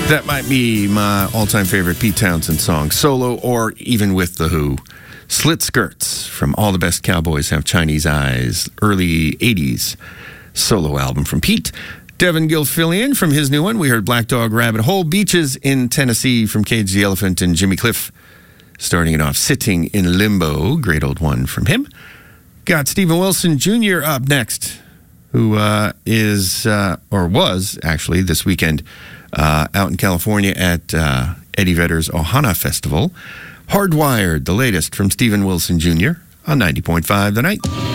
That might be my all-time favorite Pete Townsend song, solo or even with The Who. Slit Skirts from All the Best Cowboys Have Chinese Eyes, early 80s solo album from Pete. Devin Gilfillian from his new one. We heard Black Dog Rabbit Hole, Beaches in Tennessee from Cage the Elephant and Jimmy Cliff. Starting it off, Sitting in Limbo, great old one from him. Got Steven Wilson Jr. up next, who is, or was actually this weekend, out in California at Eddie Vedder's Ohana Festival. Hardwired, the latest from Steven Wilson Jr. on 90.5 The Night.